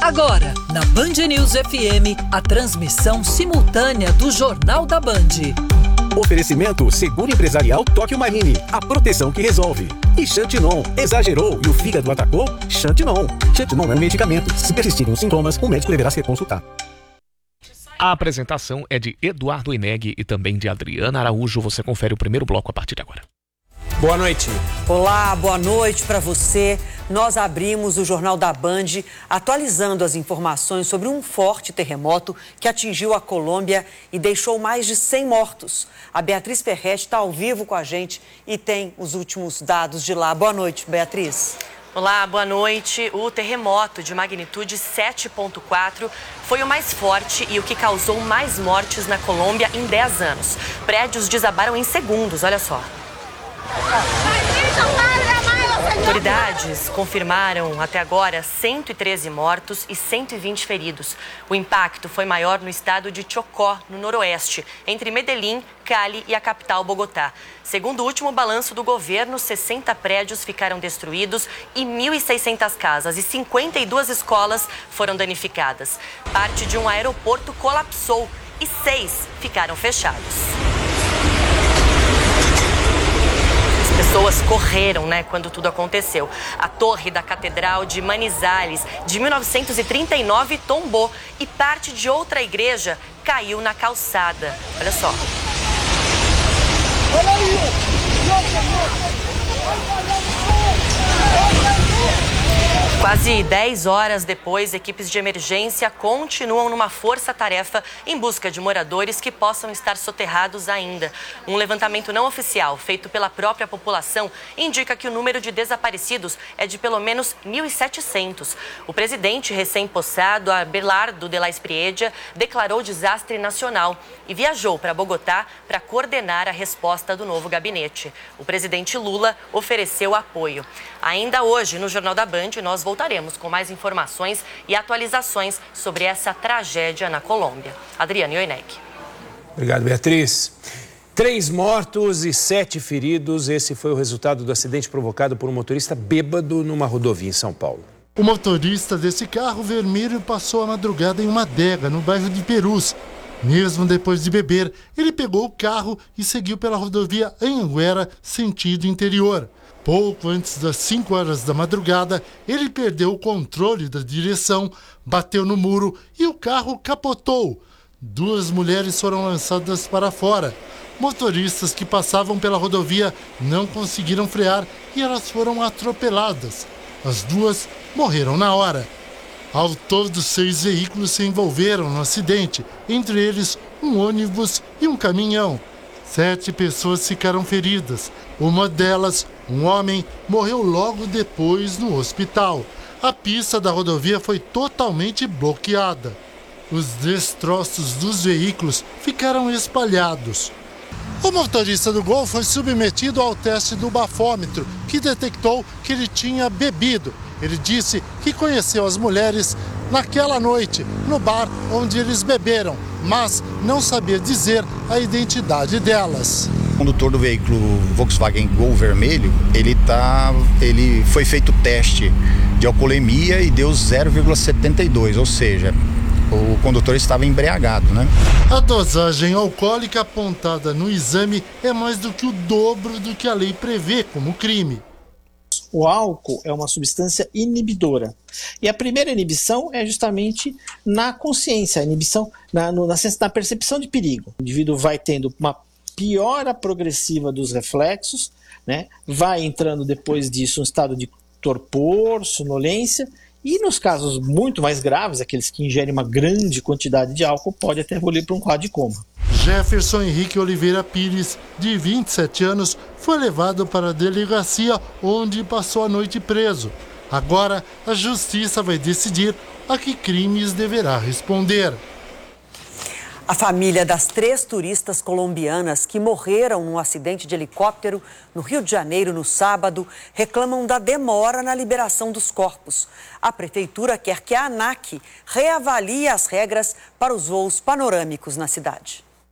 Agora, na Band News FM, a transmissão simultânea do Jornal da Band. Oferecimento Seguro Empresarial Tóquio Marine, a proteção que resolve. E Xantinon, exagerou e o fígado atacou? Xantinon. Xantinon é um medicamento. Se persistirem os sintomas, o médico deverá ser consultado. A apresentação é de Eduardo Eneg e também de Adriana Araújo. Você confere o primeiro bloco a partir de agora. Boa noite. Olá, boa noite para você. Nós abrimos o Jornal da Band atualizando as informações sobre um forte terremoto que atingiu a Colômbia e deixou mais de 100 mortos. A Beatriz Ferretti está ao vivo com a gente e tem os últimos dados de lá. Boa noite, Beatriz. Olá, boa noite. O terremoto de magnitude 7,4 foi o mais forte e o que causou mais mortes na Colômbia em 10 anos. Prédios desabaram em segundos, olha só. Autoridades confirmaram até agora 113 mortos e 120 feridos. O impacto foi maior no estado de Chocó, no noroeste, entre Medellín, Cali e a capital Bogotá. Segundo o último balanço do governo, 60 prédios ficaram destruídos e 1.600 casas e 52 escolas foram danificadas. Parte de um aeroporto colapsou e 6 ficaram fechados. Pessoas correram, quando tudo aconteceu. A torre da Catedral de Manizales, de 1939, tombou e parte de outra igreja caiu na calçada. Olha só. Quase 10 horas depois, equipes de emergência continuam numa força-tarefa em busca de moradores que possam estar soterrados ainda. Um levantamento não oficial, feito pela própria população, indica que o número de desaparecidos é de pelo menos 1.700. O presidente recém-possado, Abelardo de la Espriella, declarou desastre nacional e viajou para Bogotá para coordenar a resposta do novo gabinete. O presidente Lula ofereceu apoio. Ainda hoje, no Jornal da Band, nós voltaremos com mais informações e atualizações sobre essa tragédia na Colômbia. Adriana Ioinec. Obrigado, Beatriz. 3 mortos e 7 feridos. Esse foi o resultado do acidente provocado por um motorista bêbado numa rodovia em São Paulo. O motorista desse carro vermelho passou a madrugada em uma adega, no bairro de Perus. Mesmo depois de beber, ele pegou o carro e seguiu pela rodovia Anhanguera, sentido interior. Pouco antes das 5 horas da madrugada, ele perdeu o controle da direção, bateu no muro e o carro capotou. 2 mulheres foram lançadas para fora. Motoristas que passavam pela rodovia não conseguiram frear e elas foram atropeladas. As 2 morreram na hora. Ao todo, 6 veículos se envolveram no acidente, entre eles um ônibus e um caminhão. 7 pessoas ficaram feridas. Uma delas, um homem, morreu logo depois no hospital. A pista da rodovia foi totalmente bloqueada. Os destroços dos veículos ficaram espalhados. O motorista do Gol foi submetido ao teste do bafômetro, que detectou que ele tinha bebido. Ele disse que conheceu as mulheres naquela noite, no bar onde eles beberam, mas não sabia dizer a identidade delas. O condutor do veículo Volkswagen Gol vermelho, ele foi feito teste de alcoolemia e deu 0,72, ou seja, o condutor estava embriagado, A dosagem alcoólica apontada no exame é mais do que o dobro do que a lei prevê como crime. O álcool é uma substância inibidora. E a primeira inibição é justamente na consciência, a inibição na percepção de perigo. O indivíduo vai tendo uma piora progressiva dos reflexos, vai entrando depois disso um estado de torpor, sonolência, e nos casos muito mais graves, aqueles que ingerem uma grande quantidade de álcool, pode até evoluir para um quadro de coma. Jefferson Henrique Oliveira Pires, de 27 anos, foi levado para a delegacia, onde passou a noite preso. Agora, a justiça vai decidir a que crimes deverá responder. A família das 3 turistas colombianas que morreram num acidente de helicóptero no Rio de Janeiro no sábado reclamam da demora na liberação dos corpos. A prefeitura quer que a ANAC reavalie as regras para os voos panorâmicos na cidade.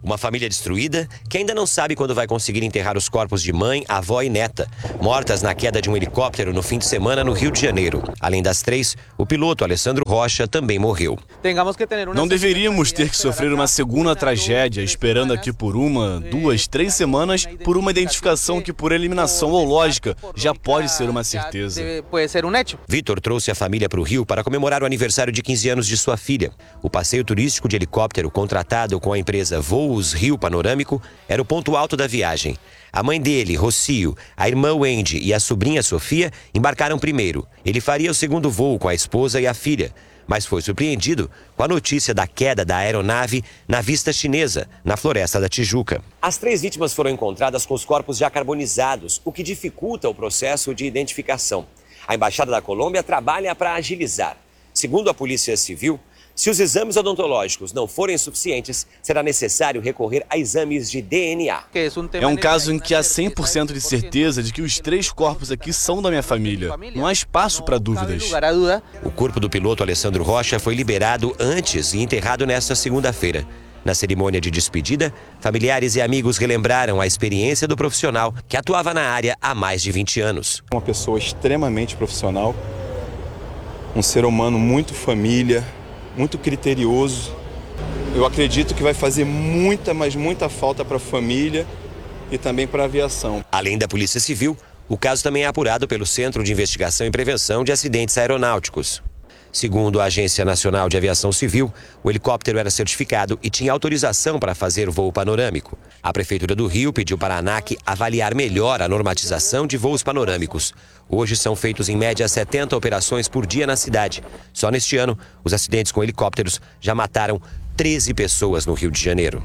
Uma família destruída que ainda não sabe quando vai conseguir enterrar os corpos de mãe, avó e neta, mortas na queda de um helicóptero no fim de semana no Rio de Janeiro. Além das 3, o piloto Alessandro Rocha também morreu. Não deveríamos ter que sofrer uma segunda tragédia esperando aqui por 1, 2, 3 semanas por uma identificação que por eliminação ou lógica já pode ser uma certeza. Vitor trouxe a família para o Rio para comemorar o aniversário de 15 anos de sua filha. O passeio turístico de helicóptero contratado com a empresa Voos Rio Panorâmico era o ponto alto da viagem. A mãe dele, Rocio, a irmã Wendy e a sobrinha Sofia embarcaram primeiro. Ele faria o segundo voo com a esposa e a filha, mas foi surpreendido com a notícia da queda da aeronave na Vista Chinesa, na Floresta da Tijuca. As 3 vítimas foram encontradas com os corpos já carbonizados, o que dificulta o processo de identificação. A Embaixada da Colômbia trabalha para agilizar. Segundo a Polícia Civil, se os exames odontológicos não forem suficientes, será necessário recorrer a exames de DNA. É um caso em que há 100% de certeza de que os 3 corpos aqui são da minha família. Não há espaço para dúvidas. O corpo do piloto Alessandro Rocha foi liberado antes e enterrado nesta segunda-feira. Na cerimônia de despedida, familiares e amigos relembraram a experiência do profissional que atuava na área há mais de 20 anos. Uma pessoa extremamente profissional, um ser humano muito família, muito criterioso. Eu acredito que vai fazer mas muita falta para a família e também para a aviação. Além da Polícia Civil, o caso também é apurado pelo Centro de Investigação e Prevenção de Acidentes Aeronáuticos. Segundo a Agência Nacional de Aviação Civil, o helicóptero era certificado e tinha autorização para fazer voo panorâmico. A Prefeitura do Rio pediu para a ANAC avaliar melhor a normatização de voos panorâmicos. Hoje são feitos em média 70 operações por dia na cidade. Só neste ano, os acidentes com helicópteros já mataram 13 pessoas no Rio de Janeiro.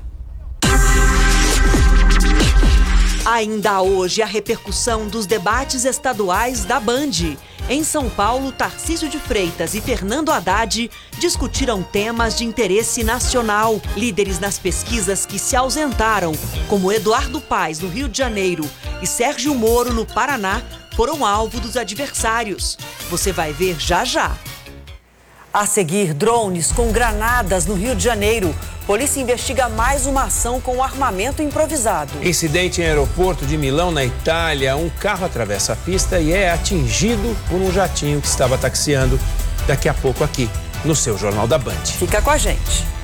Ainda hoje, a repercussão dos debates estaduais da Band. Em São Paulo, Tarcísio de Freitas e Fernando Haddad discutiram temas de interesse nacional. Líderes nas pesquisas que se ausentaram, como Eduardo Paes, no Rio de Janeiro, e Sérgio Moro, no Paraná, foram alvo dos adversários. Você vai ver já já. A seguir, drones com granadas no Rio de Janeiro. Polícia investiga mais uma ação com armamento improvisado. Incidente em aeroporto de Milão, na Itália. Um carro atravessa a pista e é atingido por um jatinho que estava taxiando. Daqui a pouco aqui, no seu Jornal da Band. Fica com a gente.